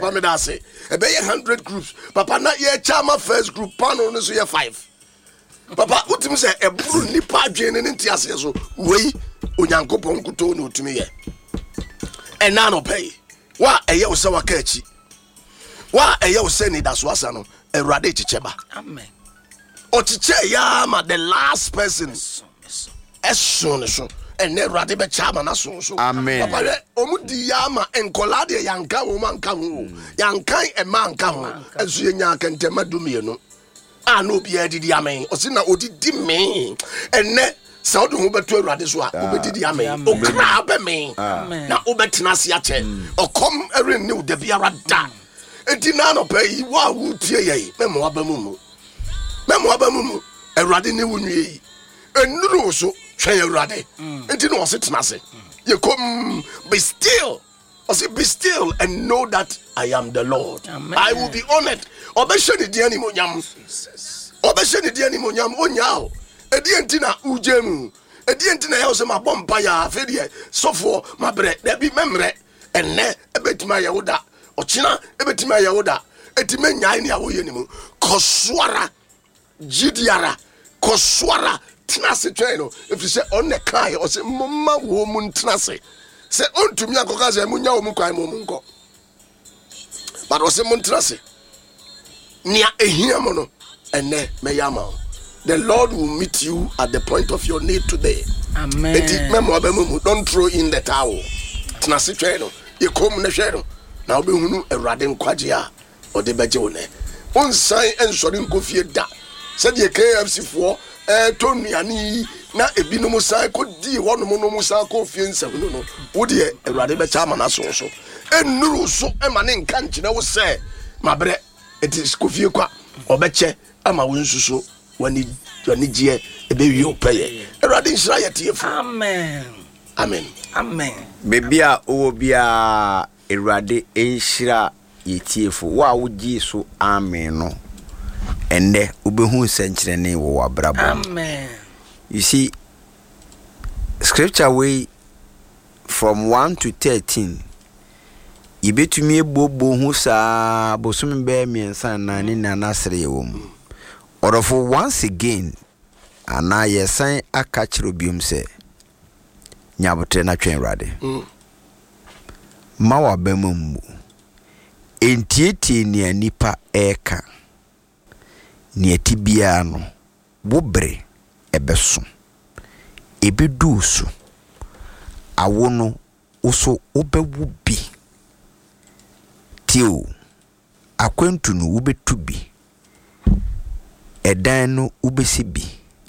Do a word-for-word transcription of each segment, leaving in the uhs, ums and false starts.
Papa me da say. E be one hundred groups. Papa na ye chama first group panel no so ye five. Papa utim say e buru nipa adwene ne ntiase so. Wei onyankopon kuto no utumi ye. E na no pay. Wa eye wo se waka achi. Wa eye wo se ni daso asa no Erade chicheba. Amen. O chiche ya ma the last person. Eso so. Ene Erade be chama na so so. Amen. Papa omudi ya ma enkola de yanka wo man ka ho. Yankan e man ka ho. Esu yenya kentema dumie no. Ah no bi adidi amen. O si na odidi me. Ene sa odu ho beto Erade so a obedidi amen. O kra be me. Na obetena se ache. Okom ere ne o de biara da. Enti na no pay wa wu tie ye memo abamumu memo abamumu Erade ne wunwie yi enuru so twen Erade enti no se tenase ye kom be still or say be still and know that I am the Lord. Amen. I will be honored obeshe ni dia ni monyam obeshe ni dia ni monyam onyao edi enti na ujemu edi enti na ye se mabompa ya afedie sofo mabre da bi memre enne ebetima ye woda ochina ebetima yawoda etime nyae ni awoye ni mu koswara jidiara koswara tnase tweno if you say on the kai or say mama wo mu tnase say ontumi akoka say munya wo mu kwan mu nko but o say mu tnase nia ehia mo no enne me yama the Lord will meet you at the point of your need today. Amen. Eti memo abamu don't throw in the towel tnase tweno ye kom na hwero na obehunu Erade nkwaje a ode beje wo ne onsan ensori nkofie da se de K F C fo eh tonuani na ebinom san ko di wonom no musa ko fie nsahunu no wo de Erade be chama na so so enuru so e ma ne nka nkine wo se mabre eti skofie kwa obeche ama wo nsuso wani wani gie e be wi opeye Erade nshira yetiefo. Amen. Amen. Amen. Bebia owo bia Erade enshira yetiefo wa wogi so amen no ende ubehu senkyerene wo wabrabo. Amen. You see scripture way from one to thirteen ibetumi ebobo hu saa bosum be miensa na ni na nasre wom orofo once again ana yesan aka kire biom se nyabotre na twen Erade mm. Mawa bemumbu entieti ni anipa eka ni etibia no bobre ebeso ebedusu awono oso obewu bi tio akwentu no ubetu bi edan no ubesi bi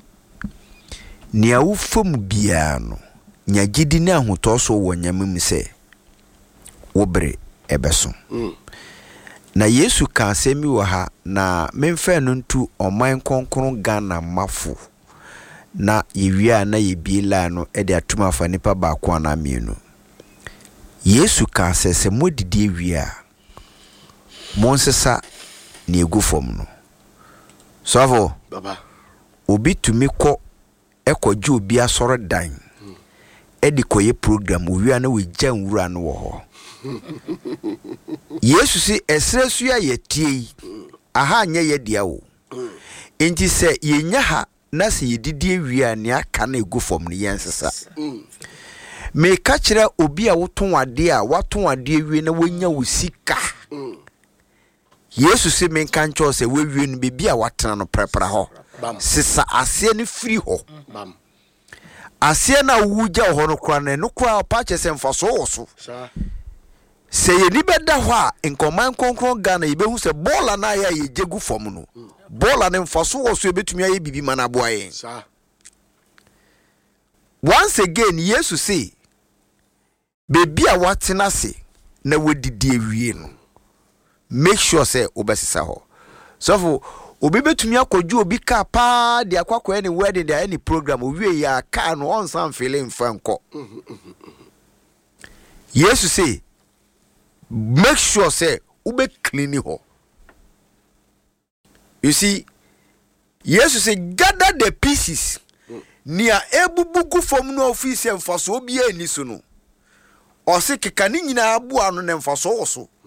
ni awufom bia no nyagidi na ahotoso wo nyamem se wobre ebeso mm. Na Yesu ka asemi wo ha na memfa no ntu oman konkron Ghana mafo na yewia na yebiela no e de atuma fa nipa ba kwa na mienu. Yesu ka asese modidi ewia monsesa ni egufom no savo baba obi tumi ko ekoje obi asoro dan mm. E di koye program owia na we gyan wura no wo ho. Yesu si esresu ya yetie aha anya ye dia wo enti se yenya ha na se yedidi awia ne aka na egufom ne yensesa me ka kire obi a woton ade a waton ade awie na wonya wo sika Yesu si me kan cho se wawie no bebi a watena no prepra ho sisa ase ne free ho bam ase na wuja ho no kra na no kra pa che se mfaso wo so se ye ni beda ho a enkoman konkron Ghana yebehu se bola na ya ye jegu fom no bola ne mfaso wo so ebetumi aye bibi mana boaye sa once again Yesu say bebi a watena se na wodidi awie no make sure say obesisa ho so for obi betumi akoju obi ka pa de akwakwa any wedding de any program owie ya ka no on some feeling fanko Yesu say make sure say ube clean ho. You see Yesu say gather the pieces near ebubugu from no office and for so be any so no or say keka ni nyina abu anu na mfaso wo so